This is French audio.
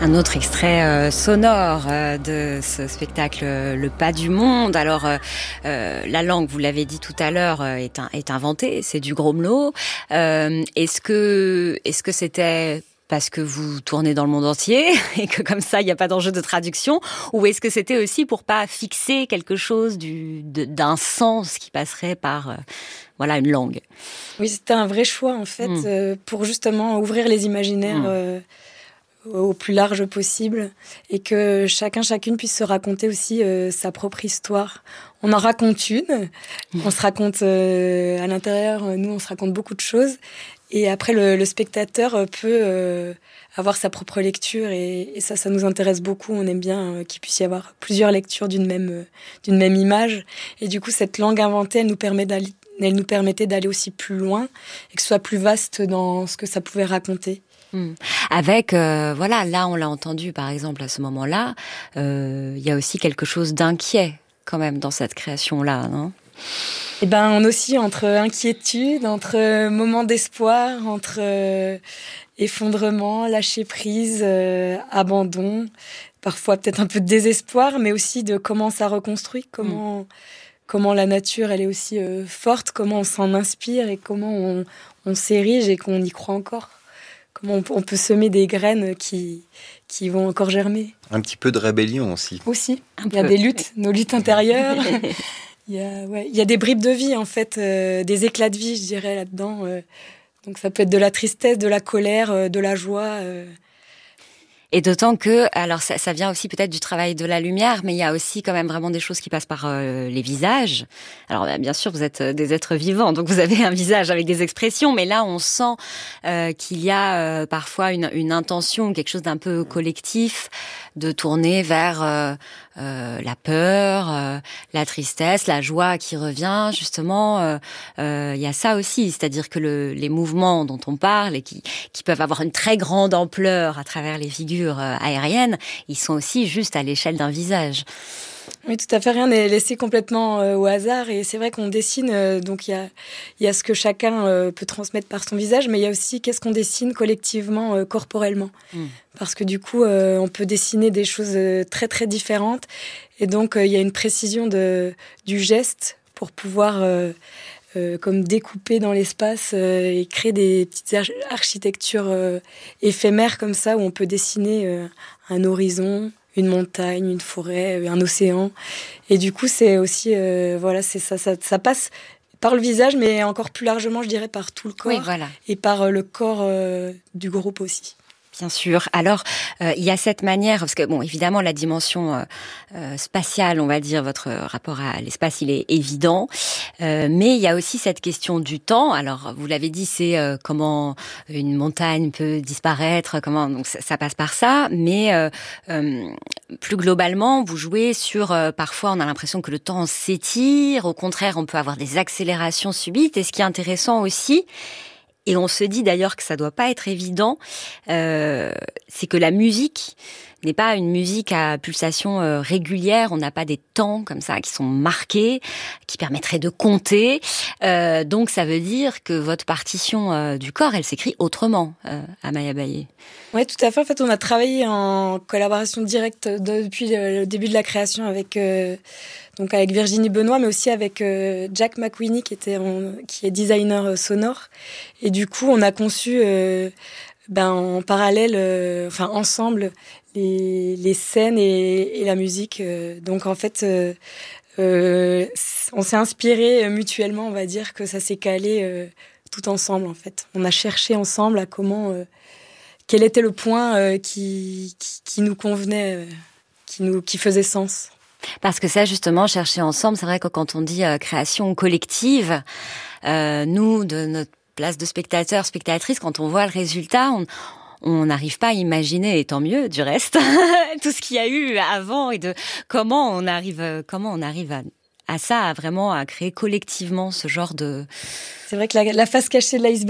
Un autre extrait sonore de ce spectacle Le Pas du Monde. Alors, la langue, vous l'avez dit tout à l'heure, est inventée, c'est du gromelot. Est-ce que c'était parce que vous tournez dans le monde entier et que comme ça, il n'y a pas d'enjeu de traduction, ou est-ce que c'était aussi pour pas fixer quelque chose d'un sens qui passerait par une langue? Oui, c'était un vrai choix en fait, pour justement ouvrir les imaginaires au plus large possible et que chacune puisse se raconter aussi sa propre histoire. On en raconte une, on se raconte à l'intérieur, nous on se raconte beaucoup de choses et après le spectateur peut avoir sa propre lecture et ça nous intéresse beaucoup. On aime bien qu'il puisse y avoir plusieurs lectures d'une même image et du coup cette langue inventée elle nous permettait d'aller aussi plus loin et que ce soit plus vaste dans ce que ça pouvait raconter. Avec, là on l'a entendu par exemple à ce moment-là, il y a aussi quelque chose d'inquiet quand même dans cette création-là, non ? Eh ben, on oscille entre inquiétude, entre moments d'espoir, entre effondrement, lâcher prise, abandon, parfois peut-être un peu de désespoir, mais aussi de comment ça reconstruit, comment la nature elle est aussi forte, comment on s'en inspire et comment on s'érige et qu'on y croit encore. Comment on peut semer des graines qui vont encore germer. Un petit peu de rébellion aussi. Aussi. Il y a des luttes, nos luttes intérieures. Il y a des bribes de vie, en fait, des éclats de vie, je dirais, là-dedans. Donc ça peut être de la tristesse, de la colère, de la joie. Et d'autant que, alors ça vient aussi peut-être du travail de la lumière, mais il y a aussi quand même vraiment des choses qui passent par les visages. Alors bien sûr, vous êtes des êtres vivants, donc vous avez un visage avec des expressions, mais là on sent qu'il y a parfois une intention, quelque chose d'un peu collectif, de tourner vers la peur, la tristesse, la joie qui revient. Justement, il y a ça aussi, c'est-à-dire que les mouvements dont on parle et qui peuvent avoir une très grande ampleur à travers les figures aériennes, ils sont aussi juste à l'échelle d'un visage. Oui, tout à fait, rien n'est laissé complètement au hasard et c'est vrai qu'on dessine, donc il y a ce que chacun peut transmettre par son visage, mais il y a aussi qu'est-ce qu'on dessine collectivement, corporellement. Parce que du coup, on peut dessiner des choses très très différentes et donc il y a une précision du geste pour pouvoir comme découper dans l'espace et créer des petites architectures éphémères comme ça, où on peut dessiner un horizon, une montagne, une forêt, un océan. Et du coup, c'est aussi, c'est ça passe par le visage, mais encore plus largement, je dirais, par tout le corps. Oui, voilà. Et par le corps du groupe aussi. Bien sûr. Alors, il y a cette manière, parce que bon, évidemment, la dimension spatiale, on va dire, votre rapport à l'espace, il est évident, mais il y a aussi cette question du temps. Alors, vous l'avez dit, c'est comment une montagne peut disparaître, donc ça passe par ça, mais plus globalement, vous jouez sur, parfois, on a l'impression que le temps s'étire, au contraire, on peut avoir des accélérations subites, et ce qui est intéressant aussi, et on se dit d'ailleurs que ça doit pas être évident, c'est que la musique n'est pas une musique à pulsation régulière. On n'a pas des temps comme ça qui sont marqués, qui permettraient de compter. Donc ça veut dire que votre partition du corps, elle s'écrit autrement, Amaya Bailly. Oui, tout à fait. En fait, on a travaillé en collaboration directe depuis le début de la création avec Virginie Benoît, mais aussi avec Jack McWinney qui est designer sonore. Et du coup, on a conçu en parallèle, ensemble, les scènes et la musique. Donc en fait, on s'est inspiré mutuellement, on va dire que ça s'est calé tout ensemble en fait. On a cherché ensemble à quel était le point qui nous convenait, qui faisait sens. Parce que ça, justement, chercher ensemble, c'est vrai que quand on dit création collective, nous, de notre place de spectateurs, spectatrices, quand on voit le résultat, on n'arrive pas à imaginer, et tant mieux du reste, tout ce qu'il y a eu avant et de comment on arrive à ça, vraiment à créer collectivement ce genre de... C'est vrai que la face cachée de l'iceberg,